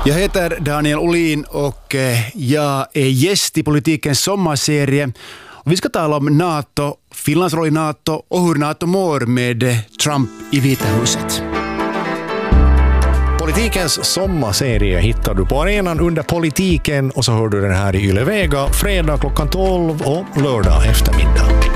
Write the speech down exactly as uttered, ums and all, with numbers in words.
Jag heter Daniel Olin och jag är gäst i Politikens sommarserie. Och vi ska tala om NATO, Finlands roll i NATO och hur NATO mår med Trump i Vita huset. Politikens sommarserie hittar du på arenan under Politiken och så hör du den här i Yle Vega fredag klockan tolv och lördag eftermiddag.